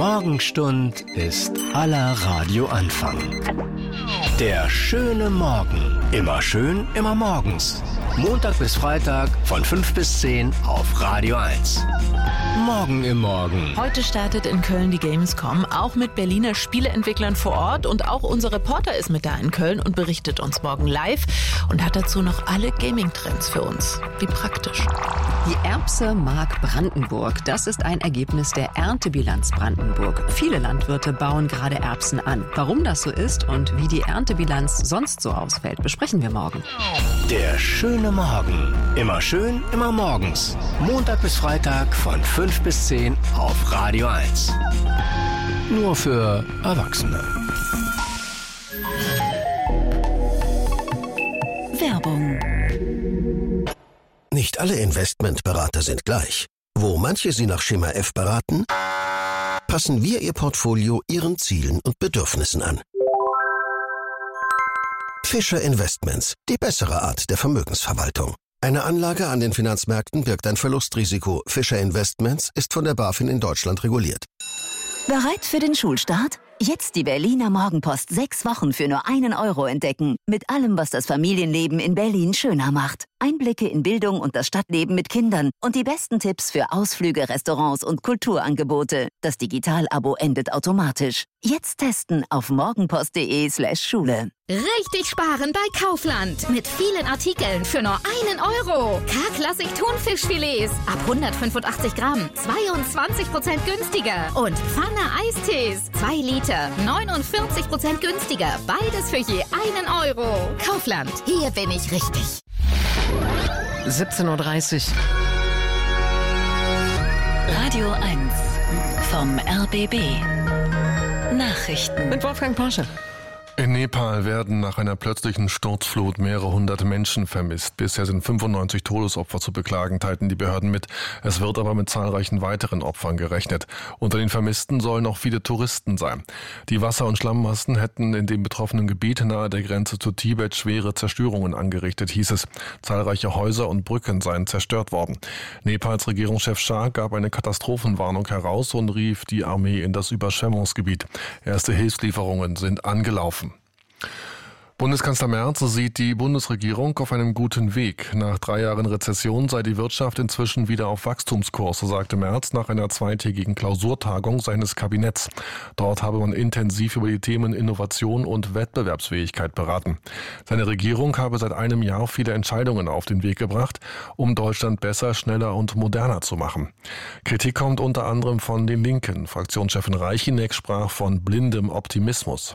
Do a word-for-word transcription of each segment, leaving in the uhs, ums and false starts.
Morgenstund ist aller Radioanfang. Der schöne Morgen. Immer schön, immer morgens. Montag bis Freitag von fünf bis zehn auf Radio eins. Morgen im Morgen. Heute startet in Köln die Gamescom, auch mit Berliner Spieleentwicklern vor Ort. Und auch unser Reporter ist mit da in Köln und berichtet uns morgen live und hat dazu noch alle Gaming-Trends für uns. Wie praktisch. Die Erbse mag Brandenburg. Das ist ein Ergebnis der Erntebilanz Brandenburg. Viele Landwirte bauen gerade Erbsen an. Warum das so ist und wie die Erntebilanz sonst so ausfällt, besprechen wir morgen. Der schöne Morgen. Immer schön, immer morgens. Montag bis Freitag von fünf bis zehn auf Radio eins. Nur für Erwachsene. Werbung. Nicht alle Investmentberater sind gleich. Wo manche Sie nach Schema F beraten, passen wir Ihr Portfolio Ihren Zielen und Bedürfnissen an. Fischer Investments, die bessere Art der Vermögensverwaltung. Eine Anlage an den Finanzmärkten birgt ein Verlustrisiko. Fischer Investments ist von der BaFin in Deutschland reguliert. Bereit für den Schulstart? Jetzt die Berliner Morgenpost sechs Wochen für nur einen Euro entdecken. Mit allem, was das Familienleben in Berlin schöner macht. Einblicke in Bildung und das Stadtleben mit Kindern und die besten Tipps für Ausflüge, Restaurants und Kulturangebote. Das Digital-Abo endet automatisch. Jetzt testen auf morgenpost.de slash Schule. Richtig sparen bei Kaufland. Mit vielen Artikeln für nur einen Euro. K-Klassik Thunfischfilets ab hundertfünfundachtzig Gramm. zweiundzwanzig Prozent günstiger. Und Pfanne Eistees. zwei Liter. neunundvierzig Prozent günstiger. Beides für je einen Euro. Kaufland. Hier bin ich richtig. siebzehn Uhr dreißig. Radio eins vom R B B. Nachrichten Mit Wolfgang Porsche. In Nepal werden nach einer plötzlichen Sturzflut mehrere hundert Menschen vermisst. Bisher sind fünfundneunzig Todesopfer zu beklagen, teilten die Behörden mit. Es wird aber mit zahlreichen weiteren Opfern gerechnet. Unter den Vermissten sollen auch viele Touristen sein. Die Wasser- und Schlammmassen hätten in dem betroffenen Gebiet nahe der Grenze zu Tibet schwere Zerstörungen angerichtet, hieß es. Zahlreiche Häuser und Brücken seien zerstört worden. Nepals Regierungschef Shah gab eine Katastrophenwarnung heraus und rief die Armee in das Überschwemmungsgebiet. Erste Hilfslieferungen sind angelaufen. Bundeskanzler Merz sieht die Bundesregierung auf einem guten Weg. Nach drei Jahren Rezession sei die Wirtschaft inzwischen wieder auf Wachstumskurs, sagte Merz nach einer zweitägigen Klausurtagung seines Kabinetts. Dort habe man intensiv über die Themen Innovation und Wettbewerbsfähigkeit beraten. Seine Regierung habe seit einem Jahr viele Entscheidungen auf den Weg gebracht, um Deutschland besser, schneller und moderner zu machen. Kritik kommt unter anderem von den Linken. Fraktionschefin Reichinek sprach von blindem Optimismus.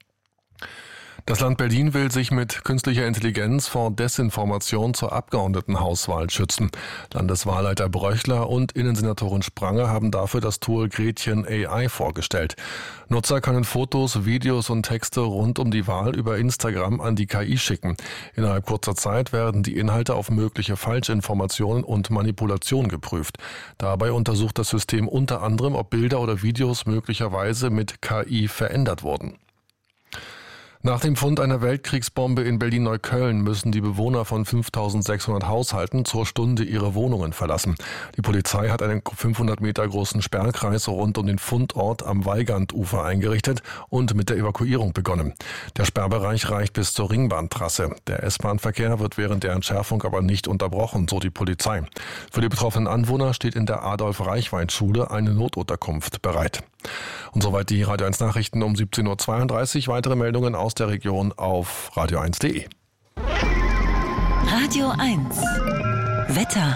Das Land Berlin will sich mit künstlicher Intelligenz vor Desinformation zur Abgeordnetenhauswahl schützen. Landeswahlleiter Bröchler und Innensenatorin Spranger haben dafür das Tool Gretchen A I vorgestellt. Nutzer können Fotos, Videos und Texte rund um die Wahl über Instagram an die K I schicken. Innerhalb kurzer Zeit werden die Inhalte auf mögliche Falschinformationen und Manipulation geprüft. Dabei untersucht das System unter anderem, ob Bilder oder Videos möglicherweise mit K I verändert wurden. Nach dem Fund einer Weltkriegsbombe in Berlin-Neukölln müssen die Bewohner von fünftausendsechshundert Haushalten zur Stunde ihre Wohnungen verlassen. Die Polizei hat einen fünfhundert Meter großen Sperrkreis rund um den Fundort am Weigandufer eingerichtet und mit der Evakuierung begonnen. Der Sperrbereich reicht bis zur Ringbahntrasse. Der S-Bahn-Verkehr wird während der Entschärfung aber nicht unterbrochen, so die Polizei. Für die betroffenen Anwohner steht in der Adolf-Reichwein-Schule eine Notunterkunft bereit. Und soweit die Radio eins Nachrichten um siebzehn Uhr zweiunddreißig. Weitere Meldungen aus der Region auf radio eins punkt de. Radio eins Wetter.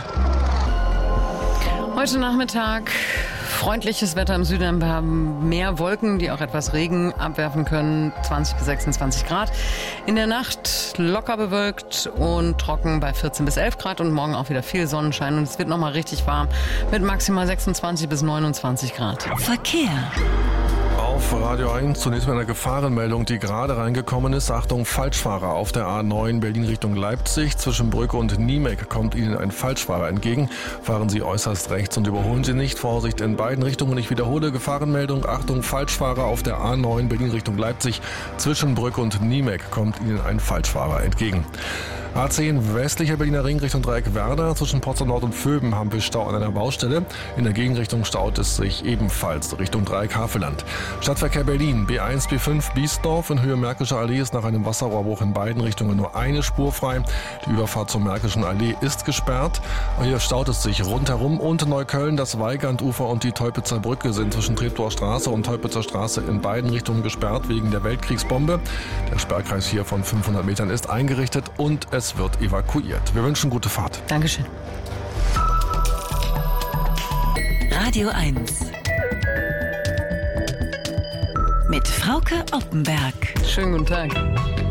Heute Nachmittag freundliches Wetter im Süden. Wir haben mehr Wolken, die auch etwas Regen abwerfen können. zwanzig bis sechsundzwanzig Grad. In der Nacht locker bewölkt und trocken bei vierzehn bis elf Grad und morgen auch wieder viel Sonnenschein. Und es wird nochmal richtig warm mit maximal sechsundzwanzig bis neunundzwanzig Grad. Verkehr. Auf Radio eins zunächst mal eine Gefahrenmeldung, die gerade reingekommen ist. Achtung, Falschfahrer auf der A neun Berlin Richtung Leipzig. Zwischen Brücke und Niemek kommt Ihnen ein Falschfahrer entgegen. Fahren Sie äußerst rechts und überholen Sie nicht. Vorsicht in beiden Richtungen. Ich wiederhole, Gefahrenmeldung. Achtung, Falschfahrer auf der A neun Berlin Richtung Leipzig. Zwischen Brücke und Niemek kommt Ihnen ein Falschfahrer entgegen. A zehn westlicher Berliner Ring Richtung Dreieck Werder. Zwischen Potsdam Nord und Vöben haben wir Stau an einer Baustelle. In der Gegenrichtung staut es sich ebenfalls Richtung Dreieck Havelland. Stadtverkehr Berlin, B eins, B fünf, Biesdorf in Höhe Märkischer Allee ist nach einem Wasserrohrbruch in beiden Richtungen nur eine Spur frei. Die Überfahrt zur Märkischen Allee ist gesperrt. Hier staut es sich rundherum und Neukölln, das Weigandufer und die Teupitzer Brücke sind zwischen Treptower Straße und Teupitzer Straße in beiden Richtungen gesperrt wegen der Weltkriegsbombe. Der Sperrkreis hier von fünfhundert Metern ist eingerichtet und es wird evakuiert. Wir wünschen gute Fahrt. Dankeschön. Radio eins mit Frauke Oppenberg. Schönen guten Tag.